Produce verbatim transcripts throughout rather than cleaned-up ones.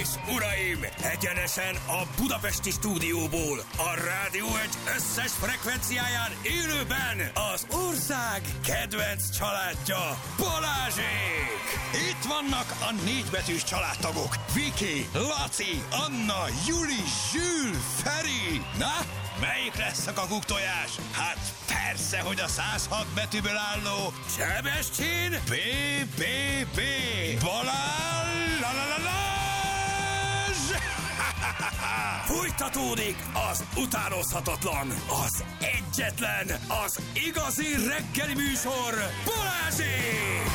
és uraim, egyenesen a budapesti stúdióból, a Rádió egy összes frekvenciáján élőben az ország kedvenc családja, Balázsék! Itt vannak a négybetűs családtagok, Viki, Laci, Anna, Juli, Zsül, Feri. Na, melyik lesz a kakuktojás? Hát persze, hogy a száz hat betűből álló Sebestyén bé bé bé Balázs! La, la, la, la. Fújtatódik az utánozhatatlan, az egyetlen, az igazi reggeli műsor, Balázsék!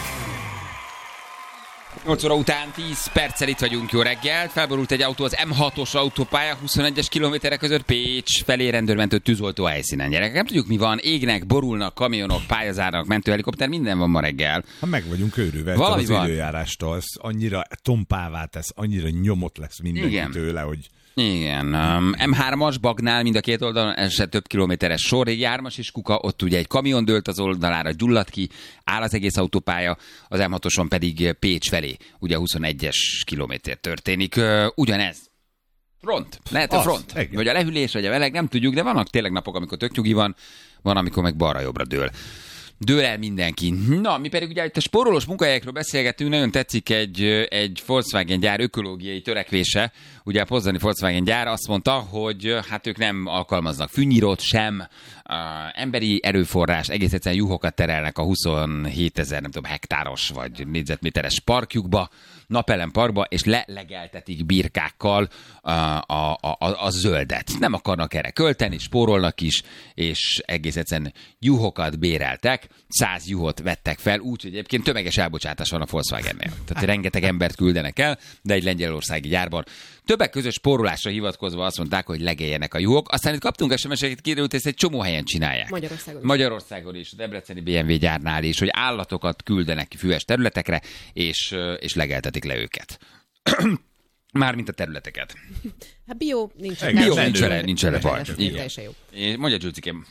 nyolc óra után tíz perccel itt vagyunk, jó reggelt. Felborult egy autó az em hatos autópálya huszonegyes kilométerek között Pécs felé, rendőrmentő tűzoltó helyszínen. Gyerekek, nem tudjuk mi van, égnek, borulnak, kamionok, pályazárnak, mentőhelikopter, minden van ma reggel. Ha meg vagyunk őrülve az időjárástól, az annyira tompává tesz, annyira nyomot lesz mindenki tőle, hogy... Igen, um, em hármas Bagnál mind a két oldalon esett több kilométeres sor, egy jármas is kuka, ott ugye egy kamion dőlt az oldalára, gyulladt ki, áll az egész autópálya, az em hatoson pedig Pécs felé, ugye huszonegyes kilométer történik. Uh, ugyanez. Front. Lehet a front. Az, vagy a lehűlés, vagy a meleg, nem tudjuk, de vannak tényleg napok, amikor tök nyugi van, van, amikor meg balra-jobbra dől. Dől el mindenki. Na, mi pedig ugye itt a spórolós munkahelyekről beszélgetünk, nagyon tetszik egy, egy Volkswagen gyár ökológiai törekvése. Ugye a poznani Volkswagen gyár azt mondta, hogy hát ők nem alkalmaznak fűnyírót sem, uh, emberi erőforrás, egész egyszerűen juhokat terelnek a huszonhétezer, nem tudom, hektáros vagy négyzetméteres parkjukba, napelem parkba, és lelegeltetik birkákkal a, a, a, a zöldet. Nem akarnak erre költeni, spórolnak is, és egész egyszerűen juhokat béreltek, száz juhot vettek fel, úgyhogy egyébként tömeges elbocsátás van a Volkswagennél. Tehát rengeteg embert küldenek el, de egy lengyelországi gyárban. Többek között spórolásra hivatkozva azt mondták, hogy legeljenek a juhok. Aztán itt kaptunk es em es-eket, kiderült, ezt egy csomó helyen csinálják. Magyarországon. Magyarországon is, a debreceni bé em vé gyárnál is, hogy állatokat küldenek ki füves területekre, és, és legeltetik le őket. Mármint a területeket. Hát bio nincs. Bio nincs erre, nincs erre baj. Teljesen jó. Mondja, Zsuzsikém.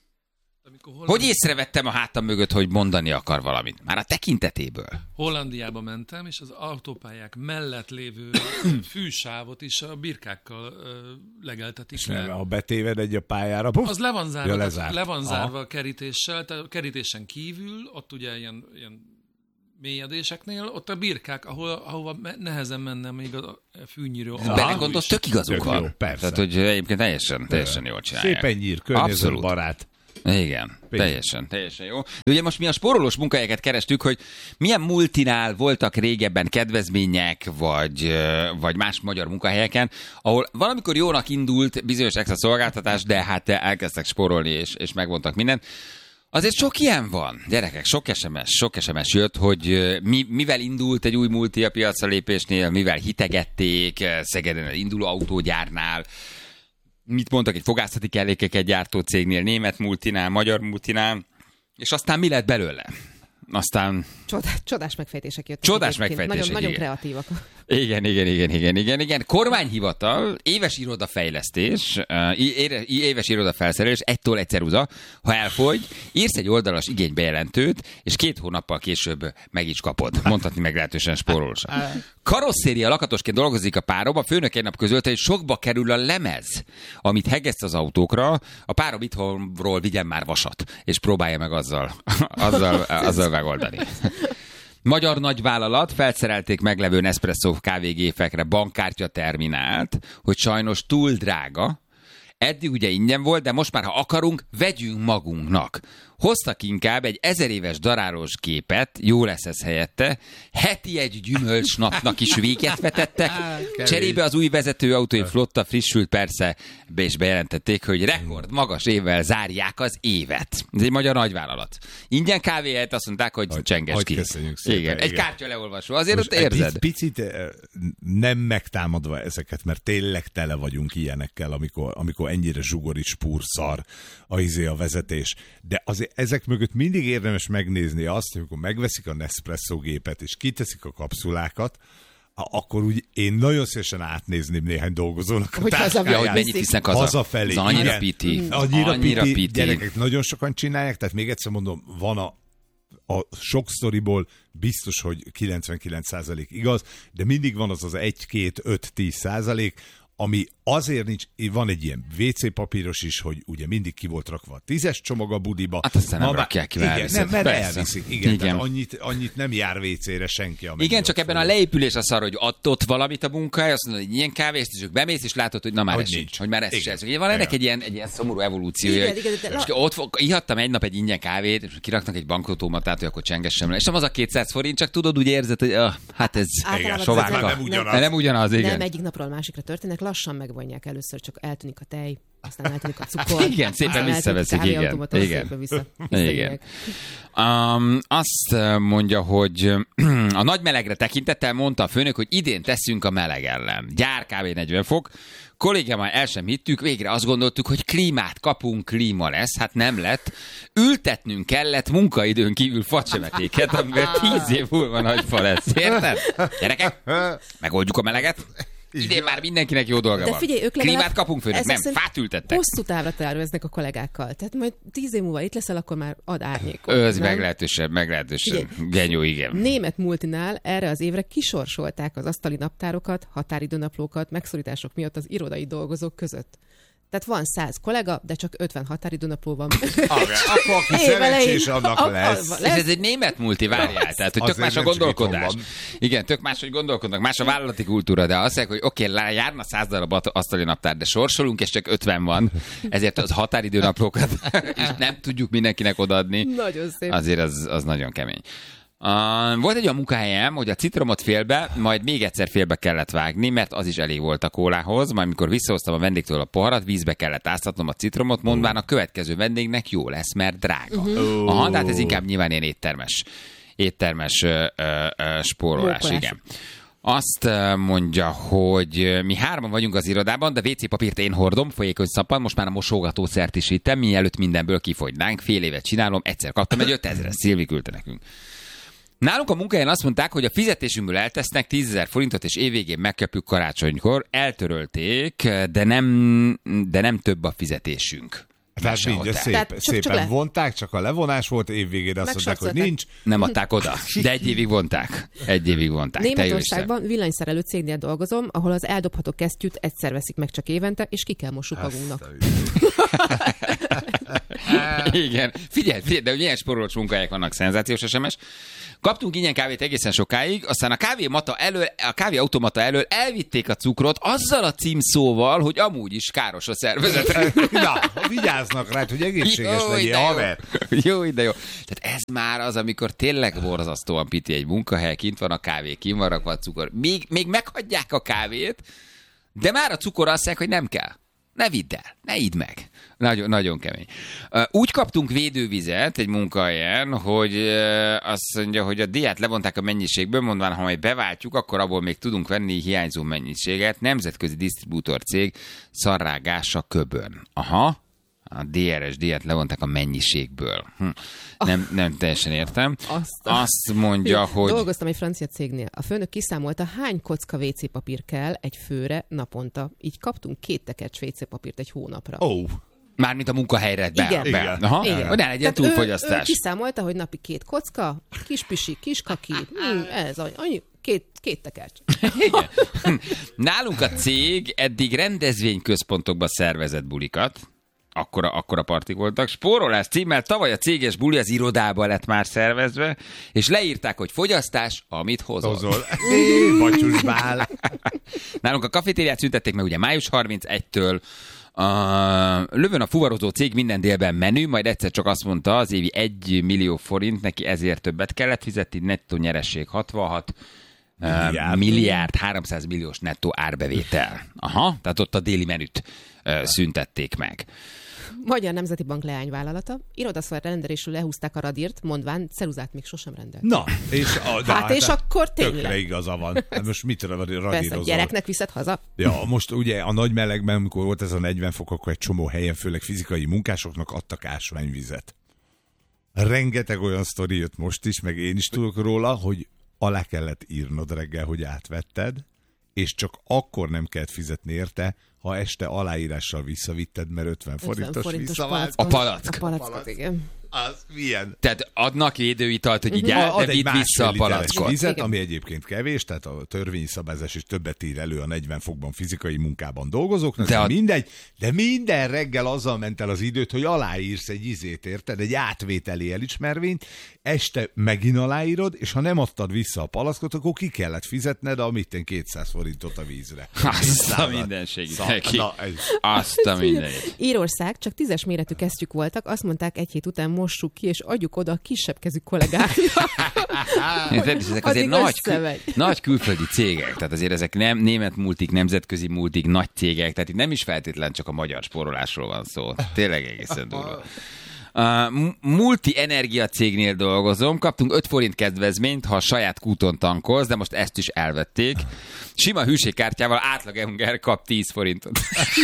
Hogy észrevettem a hátam mögött, hogy mondani akar valamit? Már a tekintetéből. Hollandiába mentem, és az autópályák mellett lévő fűsávot is a birkákkal uh, legeltetik le. Ha betéved egy a pályára, puf, az le van zárva, ja, le van zárva a kerítéssel, tehát a kerítésen kívül, ott ugye ilyen, ilyen mélyedéseknél, ott a birkák, ahol, ahova nehezen menne még a fűnyíró. Belegondolsz, tök igazuk van. Jó, persze. Tehát, hogy egyébként teljesen, teljesen jól csinálják. Szépen nyír, környezetbarát. Igen, teljesen, teljesen jó. De ugye most mi a spórolós munkahelyeket kerestük, hogy milyen multinál voltak régebben kedvezmények, vagy, vagy más magyar munkahelyeken, ahol valamikor jónak indult bizonyos extra szolgáltatás, de hát elkezdtek spórolni, és, és megvontak mindent. Azért sok ilyen van, gyerekek, sok es em es, sok es em es jött, hogy mi, mivel indult egy új multi a piacra lépésnél, mivel hitegették, Szegeden az induló autógyárnál, mit mondtak egy fogászati kellékeket gyártó cégnél, német multinál, magyar multinál, és aztán mi lett belőle? Aztán... Csodás, csodás megfejtések jöttek. Csodás megfejtések, Nagyon, nagyon kreatívak. Igen, igen, igen, igen, igen, igen. Kormányhivatal, éves irodafejlesztés, éves irodafelszerelés, egytől egy ceruza, ha elfogy, írsz egy oldalas igénybejelentőt, és két hónappal később meg is kapod. Mondhatni meglehetősen spórolósan. Karosszéria lakatosként dolgozik a párom, a főnök egy nap közölte, hogy sokba kerül a lemez, amit hegeszt az autókra, a párom itthonról vigyen már vasat, és próbálja meg azzal, azzal, azzal megoldani. Magyar nagyvállalat felszerelték meglevő Nespresso kávégépekre bankkártya terminált, hogy sajnos túl drága. Eddig ugye ingyen volt, de most már, ha akarunk, vegyünk magunknak. Hoztak inkább egy ezer éves daráros gépet, jó lesz ez helyette, heti egy gyümölcsnapnak is véget vetettek, cserébe az új vezetőautói flotta frissült persze, be is bejelentették, hogy rekord magas évvel zárják az évet. Ez egy magyar nagyvállalat. Ingyen kávé helyett azt mondták, hogy, hogy csenges ki. Szépen, igen, egy kártya leolvasó. Azért most ott érzed. Egy picit nem megtámadva ezeket, mert tényleg tele vagyunk ilyenekkel, amikor, amikor ennyire zsugori spúrszar a izé a vezetés. De azért ezek mögött mindig érdemes megnézni azt, hogy amikor megveszik a Nespresso gépet, és kiteszik a kapszulákat, akkor úgy én nagyon szívesen átnézném néhány dolgozónak a táskáját. Hogy mennyit visznek haza. Hazafelé. Az annyira piti. Annyira, annyira piti. piti. Gyerekek nagyon sokan csinálják, tehát még egyszer mondom, van a a sok sztoriból biztos, hogy kilencvenkilenc százalék igaz, de mindig van az az egy, két, öt, tíz százalék, ami azért nincs, van egy ilyen vé cé papíros is, hogy ugye mindig ki volt rakva a tízes csomag a budiba. Hát aztán nem Ma rakják ki, igen, elviszed. nem, mert Persze. elviszik. Igen, Igen. igen. Annyit, annyit nem jár vé cére senki. Igen, csak ebben a leépülés a szar, hogy adott valamit a munkahely, azt mondod, hogy ilyen kávést, és ők bemész, és látod, hogy na már Hogy ez nincs. sincs, hogy már ez Igen. sem. Van ennek Igen. egy ilyen, egy ilyen szomorú evolúciója. Igen, hogy- igen, de- és ott fog- ihattam egy nap egy ingyen kávét, és kiraknak egy bankautomatát, hogy akkor csengessem le. És nem az a kétszáz forint, csak tudod, úgy érzed, hogy ah, hát ez Általában sovánka. ez nem ugyanaz. Nem, nem ugyanaz, igen. Nem egyik napról a másikra történnek, lassan megvonják először, csak eltűnik a tej, aztán eltűnik a cukor. Igen, szépen aztán eltűnik a visszaveszik, igen. kávéautomata, Igen. szépen vissza, Igen. visszaviják. Um, azt mondja, hogy a nagy melegre tekintettel mondta a főnök, hogy idén teszünk a meleg ellen. Gyár kb. negyven fok. Kollégámmal el sem hittük, végre azt gondoltuk, hogy klímát kapunk, klíma lesz. Hát nem lett. Ültetnünk kellett munkaidőn kívül facsemetéket, amivel tíz év múlva nagy fa lesz. Érted? Gyerekek, megoldjuk a meleget. Idén már mindenkinek jó dolga De van. figyelj, ők legalább Klímát kapunk, főnök. ezek Nem, szerint fát ültettek. Hosszú távra terveznek a kollégákkal. Tehát majd tíz év múlva itt leszel, akkor már ad árnyékot. Ez nem? meglehetősen, meglehetősen. Figyelj. Genyó, igen. Német multinál erre az évre kisorsolták az asztali naptárokat, határidőnaplókat, megszorítások miatt az irodai dolgozók között. Tehát van száz kollega, de csak ötven határidőnapló van. Akkor aki szerencsés, annak lesz. És ez egy német multi, várjál, tehát hogy tök Azért más a nem csak gondolkodás. itthon van. Igen, tök más, hogy gondolkodnak, más a vállalati kultúra, de azt mondják, hogy oké, okay, járna száz darab asztali naptár, de sorsolunk, és csak ötven van, ezért az határidőnaplókat és nem tudjuk mindenkinek odaadni. Nagyon szép. Azért az, az nagyon kemény. Uh, volt egy olyan munkahelyem, hogy a citromot félbe, majd még egyszer félbe kellett vágni, mert az is elég volt a kólához, majd mikor visszahoztam a vendégtől a poharat, vízbe kellett áztatnom a citromot, mondván a következő vendégnek jó lesz, mert drága. Uh-huh. Aha, de hát ez inkább nyilván ilyen éttermes, éttermes uh, uh, spórolás, Mókolás. igen. Azt uh, mondja, hogy uh, mi hárman vagyunk az irodában, de vé cé papírt én hordom, folyékony szappan, most már a mosogatószert is vittem, mielőtt mindenből kifogynánk, fél évet csinálom, egyszer kaptam egy ötezres, Szilvi küldte nekünk. Nálunk a munkahelyen azt mondták, hogy a fizetésünkből eltesznek tízezer forintot, és évvégén megkapjuk karácsonykor. Eltörölték, de nem, de nem több a fizetésünk. Tehát mindjárt Mesehotár. szép, Tehát csak- szépen csak le. vonták, csak a levonás volt, évvégére azt mondták, hogy Megsatszolták. nincs. Nem adták oda, de egy évig vonták. Egy évig vonták. Te jó Isten. Németországban villanyszerelő cégnél dolgozom, ahol az eldobható kesztyűt egyszer veszik meg csak évente, és ki kell mossuk magunknak. Igen. Figyelj, figyelj, de hogy milyen spórolós munkahelyek vannak, szenzációs es em es. Kaptunk ingyen kávét egészen sokáig, aztán a kávémata elől, a kávéautomata elől elvitték a cukrot azzal a címszóval, hogy amúgy is káros a szervezetre. Na, vigyáznak rá, hogy egészséges Jó, legyél, de jó. haver. Jó, de jó. Tehát ez már az, amikor tényleg borzasztóan piti egy munkahely, kint van a kávé, kint van rakva a cukor. Még, még meghagyják a kávét, de már a cukor azt mondják, hogy nem kell. Ne vidd el, ne idd meg. Nagyon, nagyon kemény. Úgy kaptunk védővizet egy munkahelyen, hogy azt mondja, hogy a díját levonták a mennyiségből, mondván, ha majd beváltjuk, akkor abból még tudunk venni hiányzó mennyiséget. Nemzetközi disztribútor cég szarrágása Köbön. Aha. A dé er es díjat levonták a mennyiségből. Hm. Nem, nem teljesen értem. Azt, Azt mondja, hogy... Dolgoztam egy francia cégnél. A főnök kiszámolta, hány kocka vé cé papír kell egy főre naponta. Így kaptunk két tekercs vé cé papírt egy hónapra. Ó, oh, Mármint a munkahelyre be. Igen. be. Igen. Aha. Igen. Hogy ne legyen Tehát ő, ő túlfogyasztás. kiszámolta, hogy napi két kocka, kis pisi, kis kaki, hm, ez annyi, két, két tekercs. Igen. Nálunk a cég eddig rendezvényközpontokba szervezett bulikat, akkora, akkora partik voltak. Spórolás címmel tavaly a céges buli az irodába lett már szervezve, és leírták, hogy fogyasztás, amit hozol. hozol. Hé, batyusbál. Nálunk a kafetériát szüntették meg ugye május harmincegyedikétől. A lövön a fuvarozó cég minden délben menü, majd egyszer csak azt mondta, az évi egy millió forint, neki ezért többet kellett fizetni, nettó nyeresség hatvanhat, Milliárd. milliárd háromszáz milliós nettó árbevétel. Aha, tehát ott a déli menüt uh, szüntették meg. Magyar Nemzeti Bank leányvállalata. Irodaszor rendelésül lehúzták a radírt, mondván ceruzát még sosem rendelt. Na, és, a, de Hát és akkor Tökre tényleg. igaza van. Hát most mit Persze, radírozol? gyereknek viszed haza. Ja, most ugye a nagy melegben, amikor volt ez a negyven fok, akkor egy csomó helyen, főleg fizikai munkásoknak adtak ásványvizet. Rengeteg olyan sztori jött most is, meg én is tudok róla, hogy alá kellett írnod reggel, hogy átvetted, és csak akkor nem kellett fizetni érte, ha este aláírással visszavitted, mert ötven forintos, forintos visszavált. A palack. A palackot, igen. Az milyen? Tehát adnak védőitalt, hogy így áll, Ad de egy vidd vissza a másfél literes palackot. vizet, Igen. ami egyébként kevés, tehát a törvényi szabályzás is többet ír elő a negyven fokban fizikai munkában dolgozóknak, De de a- mindegy, de minden reggel azzal ment el az időt, hogy aláírsz egy izét, érted, egy átvételi elismervényt, este megint aláírod, és ha nem adtad vissza a palackot, akkor ki kellett fizetned a mitten kétszáz forintot a vízre. Azt a mindenségét Szá- neki. Na, ez... Azt a mindenit. Írország, csak tízes méretű kesztyűk voltak, azt mondták egy hét után mossuk ki, és adjuk oda a kisebb kezű kollégáknak. Ezek azért Addig nagy, kül, összemegy. nagy külföldi cégek, tehát azért ezek nem német multik, nemzetközi multik, nagy cégek, tehát itt nem is feltétlen csak a magyar spórolásról van szó. Tényleg egészen durva. A multi energia cégnél dolgozom, kaptunk öt forint kedvezményt, ha a saját kúton tankolsz, de most ezt is elvették. Sima hűségkártyával átlag ember kap tíz forintot.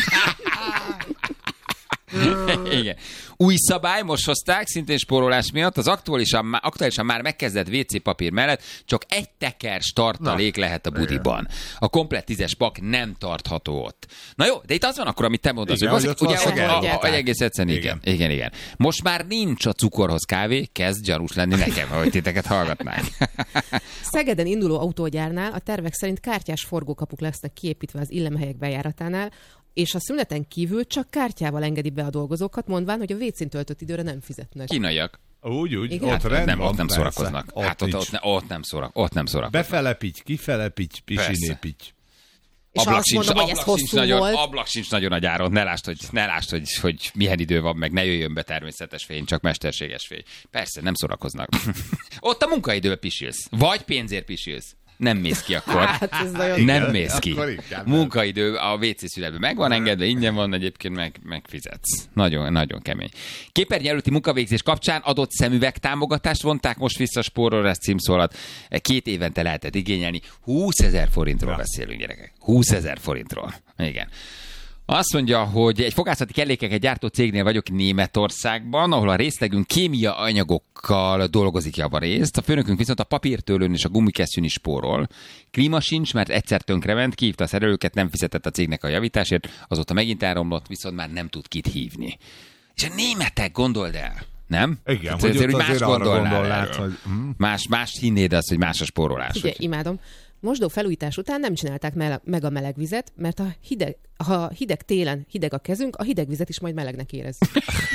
Igen. Új szabály, most hozták, szintén spórolás miatt, az aktuálisan, aktuálisan már megkezdett vé cé papír mellett csak egy tekers tartalék Na, lehet a budiban. A komplett tízes pak nem tartható ott. Na jó, de itt az van akkor, amit te mondasz, Igen, hogy hogy az, ott ugye, valószínűleg a, a, a, elhagyták. egész egyszerűen, igen. igen, igen, igen. Most már nincs a cukorhoz kávé, kezd gyanús lenni nekem, hogy titeket hallgatnák. Szegeden induló autógyárnál a tervek szerint kártyás forgókapuk lesznek kiépítve az illemhelyek bejáratánál, és a szüneten kívül csak kártyával engedi be a dolgozókat, mondván, hogy a vécén töltött időre nem fizetnek. Kínaiak. Úgy, úgy, Igen? ott Hát, rend nem, van, ott nem persze. szórakoznak. Ott Hát ott, nincs. ott, ne, ott nem szórak, ott nem szórakoznak. Befelepíts, kifelepíts, pisinépíts. És Ablak azt sincs, mondom, hogy ez ablak sincs hosszú nagyon, volt. ablak sincs nagyon a gyáron, ne lásd, hogy, ne lásd hogy, hogy milyen idő van, meg ne jöjjön be természetes fény, csak mesterséges fény. Persze, nem szórakoznak. Ott a munkaidőben pisilsz. Vagy pénzért pisilsz. Nem mész ki akkor. Hát ez nagyon... Nem Igen, mész ki. akkor inkább nem. Munkaidő a vé cé születben meg van engedve, ingyen van, egyébként meg, megfizetsz. Nagyon, nagyon kemény. Képernyő előtti munkavégzés kapcsán adott szemüveg támogatást vonták most vissza spórolás címszó alatt. Két évente lehetett igényelni. húszezer forintról Ja. beszélünk, gyerekek. húszezer forintról. Igen. Azt mondja, hogy egy fogászati kellékeket gyártó cégnél vagyok Németországban, ahol a részlegünk kémia anyagokkal dolgozik javarészt. A főnökünk viszont a papírtőlőn és a gumikesztyűn is spórol. Klíma sincs, mert egyszer tönkrement, kihívta a szerelőket, nem fizetett a cégnek a javításért, azóta megint elromlott, viszont már nem tud kit hívni. És a németek, gondold el, nem? Igen, Hát hogy azért, ott hogy más azért arra gondolnál gondolnád, erről. hogy- hm. Más, más hinnéd azt, hogy más a spórolás. Ugye, hogy- imádom. Mosdó felújítás után nem csinálták mele- meg a meleg vizet, mert ha hideg, ha hideg télen hideg a kezünk, a hideg vizet is majd melegnek érezzük.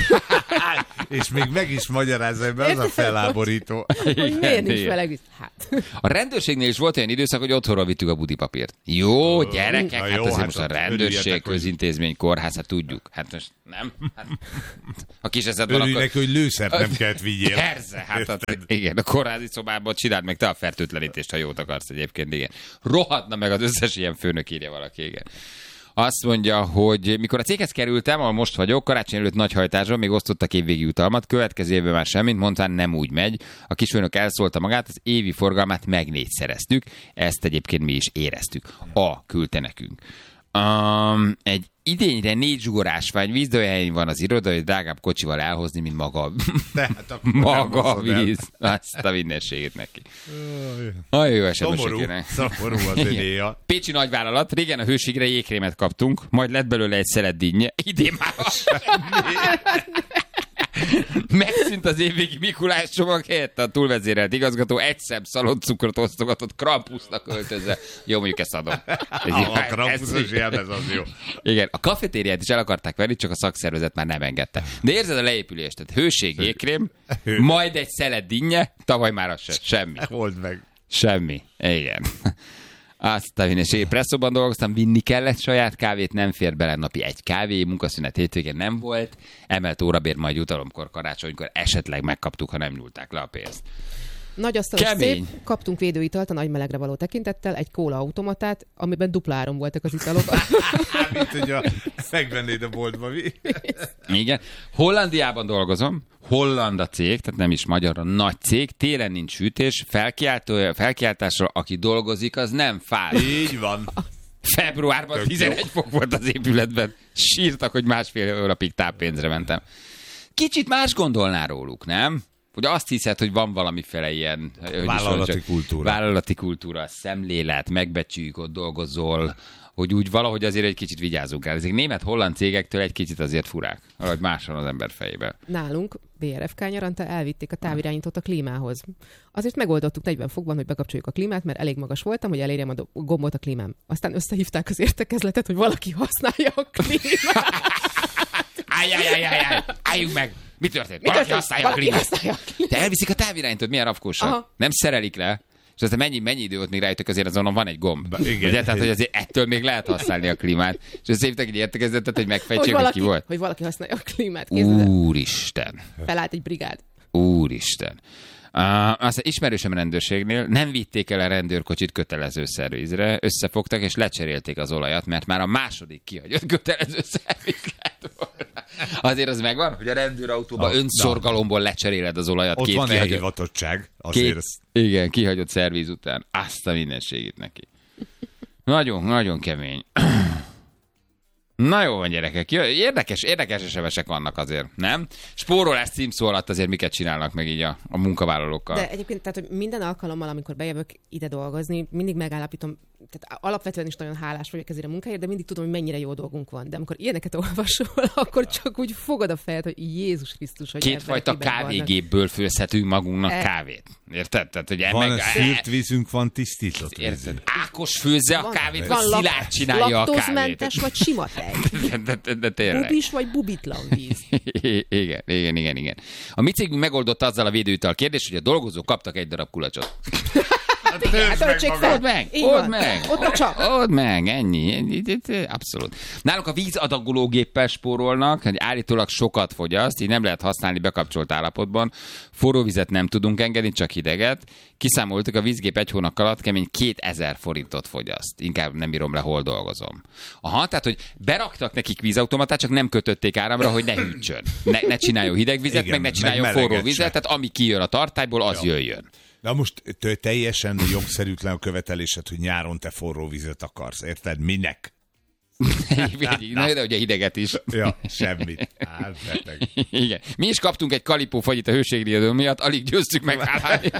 És még meg is magyarázza ebbe, az a felháborító. Hogy miért nincs igen. meleg víz? Hát. A rendőrségnél is volt olyan időszak, hogy otthonra vittük a budipapírt. Jó, gyerekek, Na hát jó, azért hát most a ott rendőrség, örüljetek, hogy- közintézmény, kórház, hát tudjuk. Hát most nem? Hát, ha kis eszed van, Örülj akkor... neki, hogy lőszert nem kellett vigyél. Persze, hát a, Érted? igen, a kórházi szobában csináld meg te a fertőtlenítést, ha jót akarsz egyébként, igen. Rohadna meg az összes ilyen főnök, írja valaki, igen. Azt mondja, hogy mikor a céghez kerültem, ahol most vagyok, karácsony előtt nagy hajtásban még osztottak évvégi utalmat, következő évben már semmit, mondván nem úgy megy. A kisfőnök elszólta magát, az évi forgalmát megnégyszereztük, ezt egyébként mi is éreztük. A küldte nekünk. Um, egy idényre négy zsugorásvány vízdőhely van az iroda, hogy drágább kocsival elhozni, mint maga, Tehát akkor maga a nem hozod el. víz. Azt a mindenségét neki. Nagyon jó esemesek Szomorú, kéne. szomorú az Igen. önéja. Pécsi nagyvállalat, régen a hőségre jégkrémet kaptunk, majd lett belőle egy szelet dinnye, idén már megszűnt az évvégi Mikulás csomag helyett a túlvezérelt igazgató egy szem szaloncukrot osztogatott Krampusnak öltözve. Jó, mondjuk ezt adom. Ez A krampuszos jelmez az jó. Igen, a kafetériát is el akarták venni, csak a szakszervezet már nem engedte. De érzed a leépülést, tehát hőség, jégkrém, majd egy szelet dinnye, tavaly már az se, semmi. Old meg. Semmi. Igen. Azt a minőségi presszóban dolgoztam, vinni kellett saját kávét, nem fér bele napi egy kávé, munkaszünet hétvégén nem volt, emelt órabér majd jutalomkor, karácsonykor esetleg megkaptuk, ha nem nyúlták le a pénzt. Nagy asztalos Kemény. szép, kaptunk védőitalt a nagy melegre való tekintettel, egy kóla automatát, amiben dupla áron voltak az italok. Hát, mint hogy a megvennéd a boltba. Mi? Igen. Hollandiában dolgozom, holland a cég, tehát nem is magyar, a nagy cég, télen nincs hűtés, felkiáltó, felkiáltásra, aki dolgozik, az nem fáj. Így van. Februárban Tök tizenegy jó. fok volt az épületben. Sírtak, hogy másfél hónapig táppénzre mentem. Kicsit más gondolná róluk, nem? Hogy azt hiszed, hogy van valamiféle ilyen... hogy Vállalati is, kultúra. Vállalati kultúra, szemlélet, megbecsüljük, ott dolgozol, hogy úgy valahogy azért egy kicsit vigyázunk el. Ezek német-holland cégektől egy kicsit azért furák, valahogy máson az ember fejében. Nálunk bé er ef ká nyaranta elvitték a távirányítót a klímához. Azért megoldottuk negyven fokban, hogy bekapcsoljuk a klímát, mert elég magas voltam, hogy elérjem a gombot a klímám. Aztán összehívták az értekezletet, hogy valaki használja a klímát. Álljál, álljunk meg! Mi történt? Mi Valaki történt? használja a Valaki klímát. használja a klímát. Te elviszik a távirányítót, milyen rafkósak. Aha. Nem szerelik le, és aztán mennyi, mennyi idő volt még rájöttek, azért azon van egy gomb. Igen. Ugye? Tehát, hogy azért ettől még lehet használni a klímát. És összehívtak egy értekezletet, hogy megfejtsék, Hogy hogy valaki, ki volt. hogy valaki használja a klímát. Képzeld el. Úristen. Felállt egy brigád. Úristen. Uh, aztán ismerősöm rendőrségnél nem vitték el a rendőrkocsit kötelező szervizre, összefogtak és lecserélték az olajat, mert már a második kihagyott kötelező szerviz lett volna. Azért az megvan, hogy a rendőrautóban A- önszorgalomból lecseréled az olajat. Ott két van egy kihagyott, hivatottság, azért két, ezt- igen, kihagyott szerviz után. Azt a mindenségét neki. Nagyon, nagyon kemény. Na jó van, gyerekek. Érdekes, érdekes es em esek vannak azért, nem? Spórolás címszó alatt azért miket csinálnak meg így a, a munkavállalókkal. De egyébként, tehát, hogy minden alkalommal, amikor bejövök ide dolgozni, mindig megállapítom, tehát alapvetően is nagyon hálás vagyok ezért a munkáért, de mindig tudom, hogy mennyire jó dolgunk van. De amikor ilyeneket olvasol, akkor csak úgy fogod a fejed, hogy Jézus Krisztus, hogy Kétfajta emberek miben vannak. kávégépből főzhetünk magunknak E- kávét. Érted? Tehát, hogy Van meg, szűrt vízünk, van tisztított vízünk. Érted? Ákos főzze a Van- kávét, van vagy lak- Szilárd csinálja a kávét. laktózmentes vagy sima tej. De, de, de, de tényleg. Bubis vagy bubitlan víz. Igen, igen, igen, igen. A mi cégünk megoldotta azzal a védőital kérdést, hogy a dolgozók kaptak egy darab kulacsot. Hát töltsék fel. Old meg, Így old van. meg. Ott a csap. Old meg, ennyi. ennyi. Abszolút. Náluk a vízadagológéppel spórolnak, hogy állítólag sokat fogyaszt, így nem lehet használni bekapcsolt állapotban. Forró vizet nem tudunk engedni, csak hideget. Kiszámoltuk, a vízgép egy hónap alatt kemény kétezer forintot fogyaszt. Inkább nem bírom le, hol dolgozom. Aha, tehát, hogy beraktak nekik vízautomatát, csak nem kötötték áramra, hogy ne hűtsön. Ne, ne csináljon hideg vizet, Igen, meg ne meg csináljon meleget forró se. vizet, tehát ami kijön a tartályból, az Ja. jöjjön. Na most te- teljesen jogszerűtlen a követelésed, hogy nyáron te forró vizet akarsz, érted? Minek? Na, de ugye hideget is. Ja, semmit. Hát, beteg. Igen. Mi is kaptunk egy kalipó fagyit a hőségriadó miatt, alig győztük megvállalni.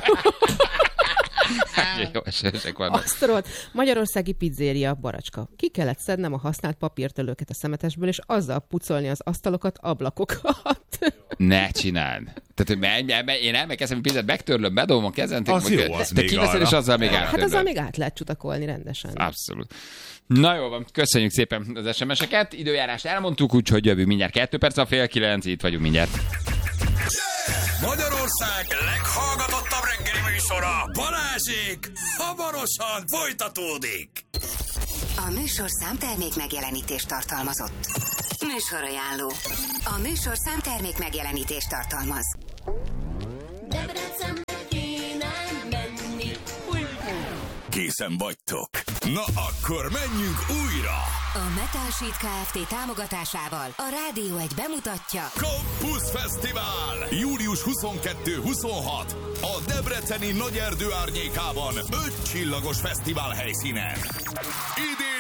Jó esések vannak. Azt tudod, magyarországi pizzéria, Baracska. Ki kellett szednem a használt papírtölőket a szemetesből, és azzal pucolni az asztalokat, ablakokat. Ne csináld. Tehát, hogy menj, menj, menj, én elmegyek a pizzát, megtörlöm, bedobom a kezem. Az te- jó, az te még kiveszed, arra. és azzal még Hát átadod. azzal még át lehet csutakolni rendesen. Abszolút. Na jó van, köszönjük szépen az es em eseket. Időjárást elmondtuk, úgyhogy jövő mindjárt kettő perc a fél kilenc, itt vagyunk mindjárt. Magyarország leghallgatottabb reggeli műsora, Balázsék, hamarosan folytatódik. A műsorszám termék megjelenítést tartalmazott. Műsorajánló. A műsorszám termék megjelenítést tartalmaz. Készen vagytok. Na akkor menjünk újra. A Metal Sheet Kft. Támogatásával a Rádió egy bemutatja Campus Fesztivál! július huszonkettő-huszonhat a Debreceni Nagyerdő árnyékában öt csillagos fesztivál helyszínen. Idén